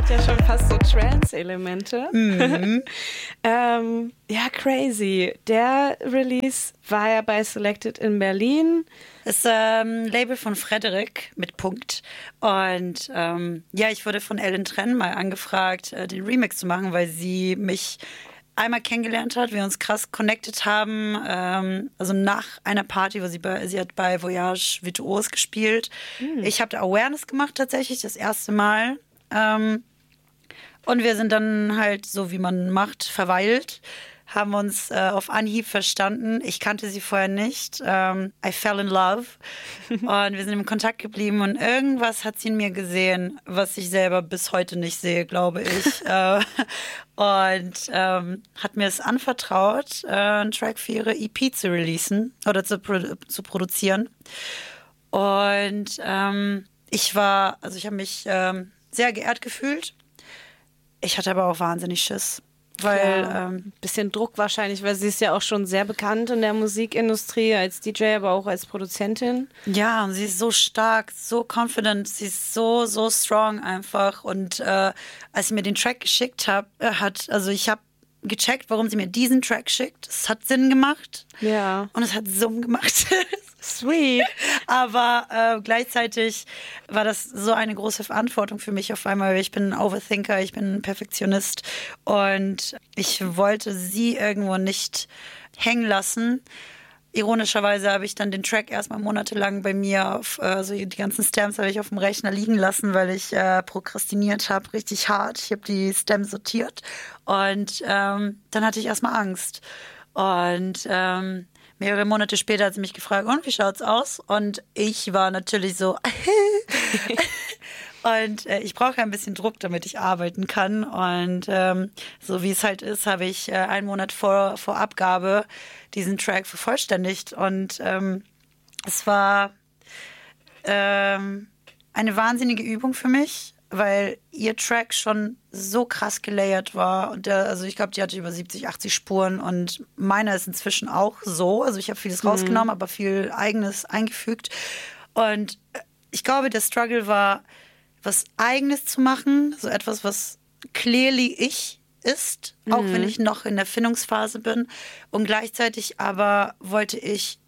hat ja schon fast so Trance-Elemente. Mhm. Ja, crazy. Der Release war ja bei Selected in Berlin. Das ist ein Label von Frederik mit Punkt. Und ja, ich wurde von Ellen Trenn mal angefragt, den Remix zu machen, weil sie mich einmal kennengelernt hat, wir uns krass connected haben, also nach einer Party, wo sie hat bei Voyage Virtuos gespielt. Ich habe da Awareness gemacht tatsächlich, das erste Mal. Und wir sind dann halt, so wie man macht, verweilt, haben uns auf Anhieb verstanden. Ich kannte sie vorher nicht. I fell in love. Und wir sind im Kontakt geblieben und irgendwas hat sie in mir gesehen, was ich selber bis heute nicht sehe, glaube ich. Und hat mir es anvertraut, einen Track für ihre EP zu releasen oder zu produzieren. Und ich habe mich sehr geehrt gefühlt. Ich hatte aber auch wahnsinnig Schiss. Weil bisschen Druck wahrscheinlich, weil sie ist ja auch schon sehr bekannt in der Musikindustrie als DJ, aber auch als Produzentin. Ja, und sie ist so stark, so confident, sie ist so strong einfach. Und als sie mir den Track geschickt hat, ich habe gecheckt, warum sie mir diesen Track schickt. Es hat Sinn gemacht. Ja. Und es hat Summ gemacht. Sweet. Aber gleichzeitig war das so eine große Verantwortung für mich auf einmal. Ich bin ein Overthinker, ich bin ein Perfektionist und ich wollte sie irgendwo nicht hängen lassen. Ironischerweise habe ich dann den Track erstmal monatelang bei mir also die ganzen Stems habe ich auf dem Rechner liegen lassen, weil ich prokrastiniert habe, richtig hart. Ich habe die Stems sortiert und dann hatte ich erstmal Angst. Und mehrere Monate später hat sie mich gefragt, und wie schaut's aus? Und ich war natürlich so, und ich brauche ein bisschen Druck, damit ich arbeiten kann. Und so wie es halt ist, habe ich einen Monat vor Abgabe diesen Track vervollständigt. Und es war eine wahnsinnige Übung für mich, weil ihr Track schon so krass gelayert war. Und also ich glaube, die hatte über 70, 80 Spuren und meiner ist inzwischen auch so. Also ich habe vieles rausgenommen, aber viel Eigenes eingefügt. Und ich glaube, der Struggle war, was Eigenes zu machen, so etwas, was clearly ich ist, auch wenn ich noch in der Findungsphase bin. Und gleichzeitig aber wollte ich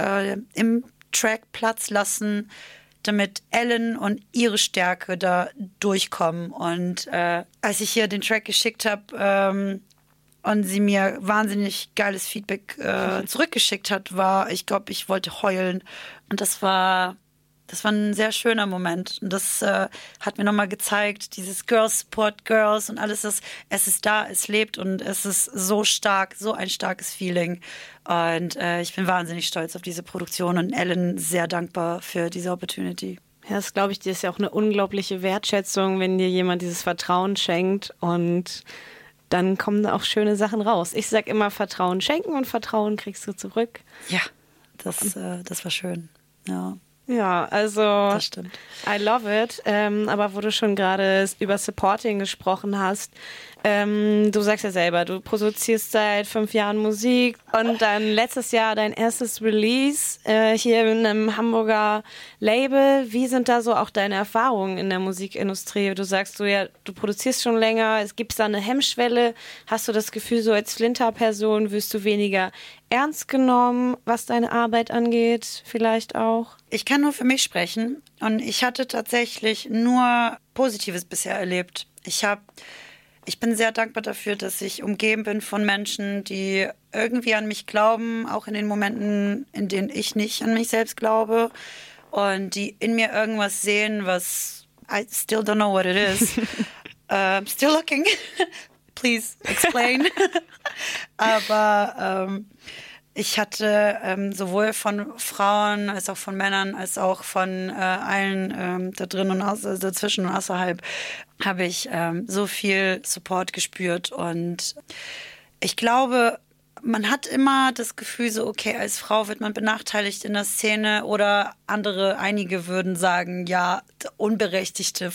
im Track Platz lassen, damit Ellen und ihre Stärke da durchkommen. Und als ich hier den Track geschickt habe und sie mir wahnsinnig geiles Feedback zurückgeschickt hat, ich glaube, ich wollte heulen. Und das war ein sehr schöner Moment. Und das hat mir nochmal gezeigt, dieses Girls Support Girls und alles, es ist da, es lebt und es ist so stark, so ein starkes Feeling. Und ich bin wahnsinnig stolz auf diese Produktion und Ellen sehr dankbar für diese Opportunity. Ja, das glaube ich, dir ist ja auch eine unglaubliche Wertschätzung, wenn dir jemand dieses Vertrauen schenkt und dann kommen da auch schöne Sachen raus. Ich sag immer, Vertrauen schenken und Vertrauen kriegst du zurück. Ja, das war schön. Ja. Ja, also das stimmt. I love it. Aber wo du schon gerade über Supporting gesprochen hast, du sagst ja selber, du produzierst seit 5 Jahren Musik und dann letztes Jahr dein erstes Release hier in einem Hamburger Label. Wie sind da so auch deine Erfahrungen in der Musikindustrie? Du sagst du produzierst schon länger, es gibt da eine Hemmschwelle. Hast du das Gefühl, so als Flinter-Person wirst du weniger ernst genommen, was deine Arbeit angeht, vielleicht auch? Ich kann nur für mich sprechen und ich hatte tatsächlich nur Positives bisher erlebt. Ich bin sehr dankbar dafür, dass ich umgeben bin von Menschen, die irgendwie an mich glauben, auch in den Momenten, in denen ich nicht an mich selbst glaube und die in mir irgendwas sehen, was I still don't know what it is. Still looking. Please explain. Aber ich hatte sowohl von Frauen als auch von Männern als auch von allen da drin und dazwischen und außerhalb habe ich so viel Support gespürt und ich glaube, man hat immer das Gefühl so, okay, als Frau wird man benachteiligt in der Szene oder einige würden sagen, ja, unberechtigte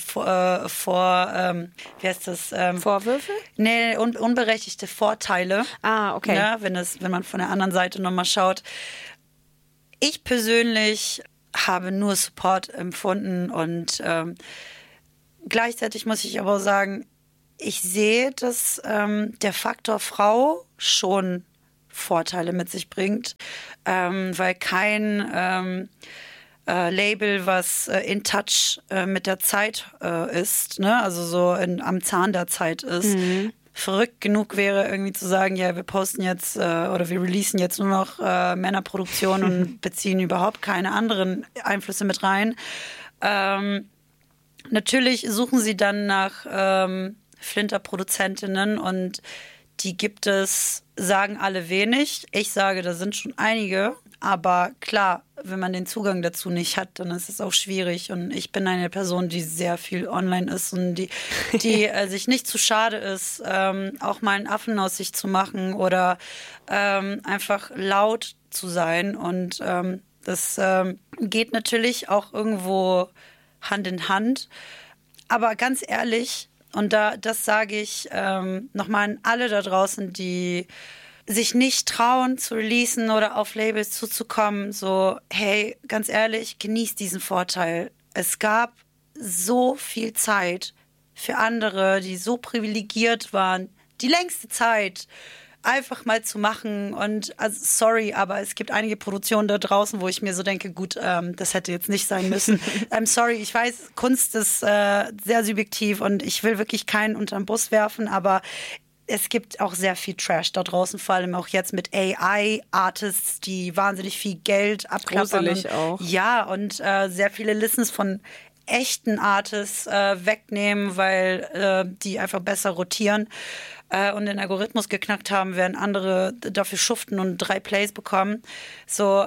wie heißt das? Vorwürfe? Nee, unberechtigte Vorteile. Ah, okay. Ne, wenn man von der anderen Seite nochmal schaut. Ich persönlich habe nur Support empfunden und Gleichzeitig muss ich aber sagen, ich sehe, dass der Faktor Frau schon Vorteile mit sich bringt, weil kein Label, was in touch mit der Zeit ist, ne? Also so am Zahn der Zeit ist. Verrückt genug wäre irgendwie zu sagen, ja, wir posten jetzt oder wir releasen jetzt nur noch Männerproduktion und beziehen überhaupt keine anderen Einflüsse mit rein. Natürlich suchen sie dann nach Flinter-Produzentinnen und die gibt es, sagen alle wenig. Ich sage, da sind schon einige. Aber klar, wenn man den Zugang dazu nicht hat, dann ist es auch schwierig. Und ich bin eine Person, die sehr viel online ist und die sich nicht zu schade ist, auch mal einen Affen aus sich zu machen oder einfach laut zu sein. Und das geht natürlich auch irgendwo Hand in Hand. Aber ganz ehrlich, und das sage ich nochmal an alle da draußen, die sich nicht trauen zu releasen oder auf Labels zuzukommen, so, hey, ganz ehrlich, genießt diesen Vorteil. Es gab so viel Zeit für andere, die so privilegiert waren, die längste Zeit einfach mal zu machen und also sorry, aber es gibt einige Produktionen da draußen, wo ich mir so denke, gut, das hätte jetzt nicht sein müssen. I'm sorry, ich weiß, Kunst ist sehr subjektiv und ich will wirklich keinen unterm Bus werfen, aber es gibt auch sehr viel Trash da draußen, vor allem auch jetzt mit AI-Artists, die wahnsinnig viel Geld abklappern. Gruselig auch. Ja, und sehr viele Listens von echten Artists wegnehmen, weil die einfach besser rotieren und den Algorithmus geknackt haben, während andere dafür schuften und 3 Plays bekommen. So,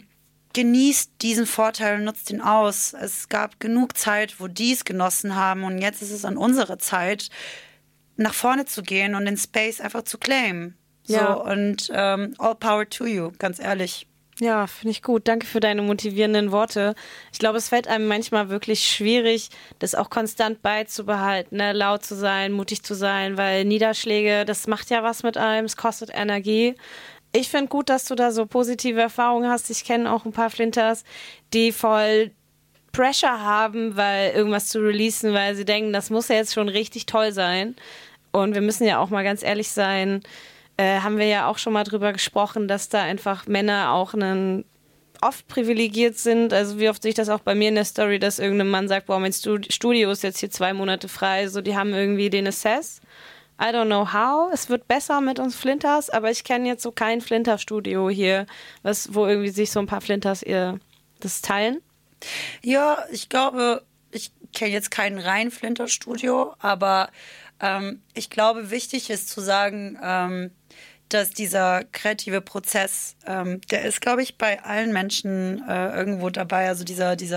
genießt diesen Vorteil und nutzt ihn aus. Es gab genug Zeit, wo die es genossen haben und jetzt ist es an unserer Zeit, nach vorne zu gehen und den Space einfach zu claimen. Ja. So, und all power to you, ganz ehrlich. Ja, finde ich gut. Danke für deine motivierenden Worte. Ich glaube, es fällt einem manchmal wirklich schwierig, das auch konstant beizubehalten, ne? Laut zu sein, mutig zu sein, weil Niederschläge, das macht ja was mit einem, es kostet Energie. Ich finde gut, dass du da so positive Erfahrungen hast. Ich kenne auch ein paar Flinters, die voll Pressure haben, weil irgendwas zu releasen, weil sie denken, das muss ja jetzt schon richtig toll sein. Und wir müssen ja auch mal ganz ehrlich sein, haben wir ja auch schon mal drüber gesprochen, dass da einfach Männer auch oft privilegiert sind. Also wie oft sehe ich das auch bei mir in der Story, dass irgendein Mann sagt, boah, mein Studio ist jetzt hier 2 Monate frei. So, die haben irgendwie den Assess. I don't know how. Es wird besser mit uns Flinters, aber ich kenne jetzt so kein Flinter-Studio hier, wo irgendwie sich so ein paar Flinters das teilen. Ja, ich glaube, ich kenne jetzt kein rein Flinter-Studio, aber ich glaube, wichtig ist zu sagen, dass dieser kreative Prozess, der ist, glaube ich, bei allen Menschen irgendwo dabei. Also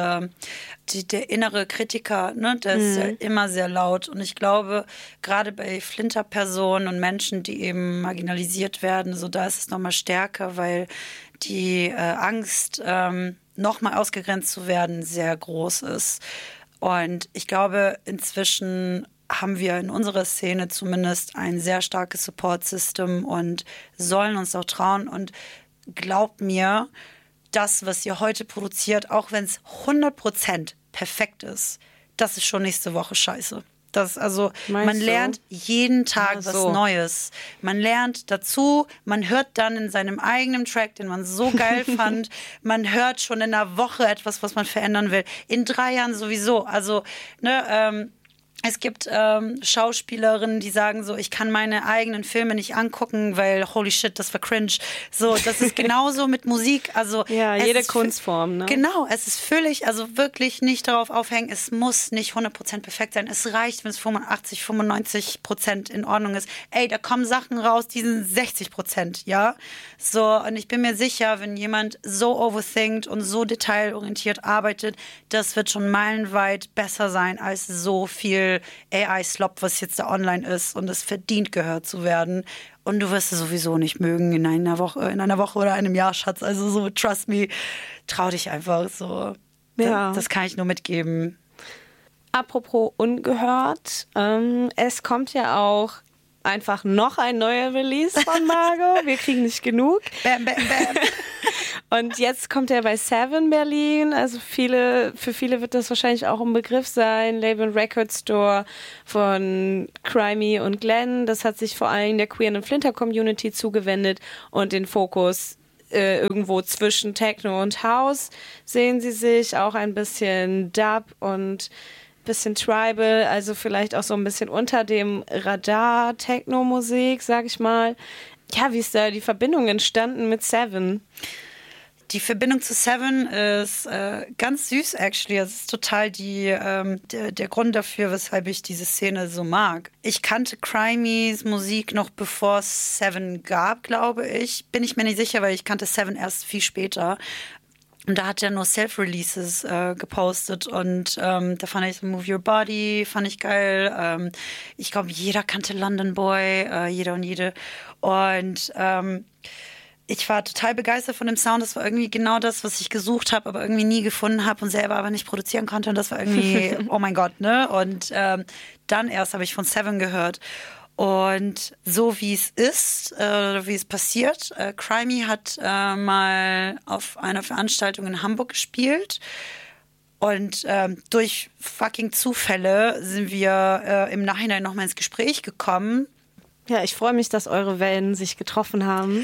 der innere Kritiker, ne, der ist ja immer sehr laut. Und ich glaube, gerade bei Flinter-Personen und Menschen, die eben marginalisiert werden, so da ist es nochmal stärker, weil die Angst, nochmal ausgegrenzt zu werden, sehr groß ist. Und ich glaube, inzwischen haben wir in unserer Szene zumindest ein sehr starkes Support-System und sollen uns auch trauen. Und glaubt mir, das, was ihr heute produziert, auch wenn es 100% perfekt ist, das ist schon nächste Woche scheiße. Man lernt jeden Tag was Neues. Man lernt dazu, man hört dann in seinem eigenen Track, den man so geil fand, man hört schon in einer Woche etwas, was man verändern will. In 3 Jahren sowieso. Also, ne, es gibt Schauspielerinnen, die sagen so, ich kann meine eigenen Filme nicht angucken, weil holy shit, das war cringe. So, das ist genauso mit Musik. Also ja, jede Kunstform, ne? Genau, es ist völlig, also wirklich nicht darauf aufhängen, es muss nicht 100% perfekt sein. Es reicht, wenn es 85, 95% in Ordnung ist. Ey, da kommen Sachen raus, die sind 60%, ja? So, und ich bin mir sicher, wenn jemand so overthinkt und so detailorientiert arbeitet, das wird schon meilenweit besser sein als so viel AI-Slop, was jetzt da online ist und es verdient gehört zu werden. Und du wirst es sowieso nicht mögen in einer Woche oder einem Jahr, Schatz. Also so, trust me, trau dich einfach so. Ja. Das kann ich nur mitgeben. Apropos ungehört, es kommt ja auch einfach noch ein neuer Release von Margot. Wir kriegen nicht genug. Bam, bam, bam. Und jetzt kommt er bei Seven Berlin. Also für viele wird das wahrscheinlich auch ein Begriff sein. Label und Record Store von Crimey und Glenn. Das hat sich vor allem der Queer und Flinter Community zugewendet und den Fokus irgendwo zwischen Techno und House sehen sie sich. Auch ein bisschen Dub und bisschen Tribal, also vielleicht auch so ein bisschen unter dem Radar Techno-Musik, sag ich mal. Ja, wie ist da die Verbindung entstanden mit Seven? Die Verbindung zu Seven ist ganz süß, actually. Es ist total der Grund dafür, weshalb ich diese Szene so mag. Ich kannte Crimeys Musik noch bevor es Seven gab, glaube ich. Bin ich mir nicht sicher, weil ich kannte Seven erst viel später. Und da hat er nur Self-Releases gepostet und da fand ich Move Your Body, fand ich geil. Ich glaube, jeder kannte London Boy, jeder und jede. Und ich war total begeistert von dem Sound. Das war irgendwie genau das, was ich gesucht habe, aber irgendwie nie gefunden habe und selber aber nicht produzieren konnte. Und das war irgendwie, oh mein Gott, ne? Und dann erst habe ich von Seven gehört. Und so wie es ist, wie es passiert, Crimey hat mal auf einer Veranstaltung in Hamburg gespielt. Und durch fucking Zufälle sind wir im Nachhinein nochmal ins Gespräch gekommen. Ja, ich freue mich, dass eure Wellen sich getroffen haben.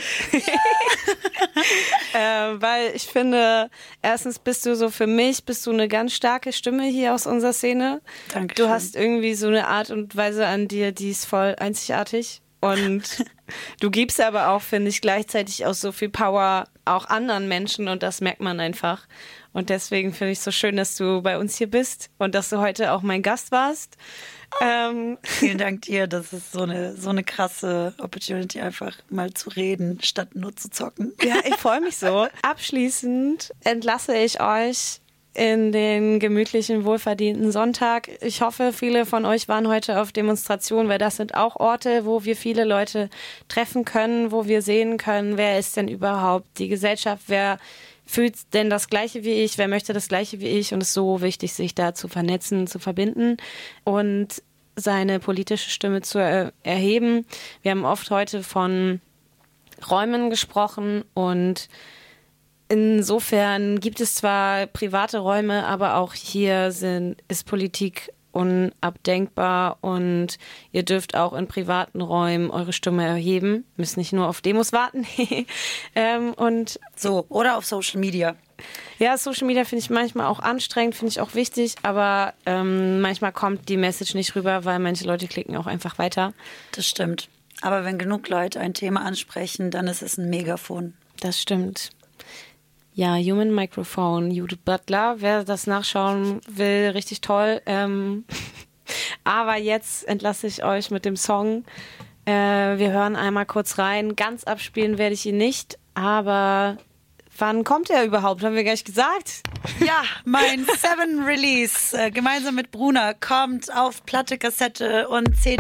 Weil ich finde, erstens bist du eine ganz starke Stimme hier aus unserer Szene. Dankeschön. Du hast irgendwie so eine Art und Weise an dir, die ist voll einzigartig. Und du gibst aber auch, finde ich, gleichzeitig auch so viel Power auch anderen Menschen und das merkt man einfach. Und deswegen finde ich es so schön, dass du bei uns hier bist und dass du heute auch mein Gast warst. Vielen Dank dir, das ist so eine krasse Opportunity, einfach mal zu reden, statt nur zu zocken. Ja, ich freue mich so. Abschließend entlasse ich euch in den gemütlichen, wohlverdienten Sonntag. Ich hoffe, viele von euch waren heute auf Demonstrationen, weil das sind auch Orte, wo wir viele Leute treffen können, wo wir sehen können, wer ist denn überhaupt die Gesellschaft, wer fühlt denn das Gleiche wie ich, wer möchte das Gleiche wie ich und es ist so wichtig, sich da zu vernetzen, zu verbinden und seine politische Stimme zu erheben. Wir haben oft heute von Räumen gesprochen und insofern gibt es zwar private Räume, aber auch hier ist Politik unabdenkbar und ihr dürft auch in privaten Räumen eure Stimme erheben. Müsst nicht nur auf Demos warten. Und so, oder auf Social Media. Ja, Social Media finde ich manchmal auch anstrengend, finde ich auch wichtig, aber manchmal kommt die Message nicht rüber, weil manche Leute klicken auch einfach weiter. Das stimmt. Aber wenn genug Leute ein Thema ansprechen, dann ist es ein Megafon. Das stimmt. Ja, Human Microphone, Judith Butler. Wer das nachschauen will, richtig toll. Aber jetzt entlasse ich euch mit dem Song. Wir hören einmal kurz rein. Ganz abspielen werde ich ihn nicht, aber wann kommt er überhaupt? Haben wir gar nicht gesagt. Ja, mein Seven Release gemeinsam mit Bruna kommt auf Platte, Kassette und CD.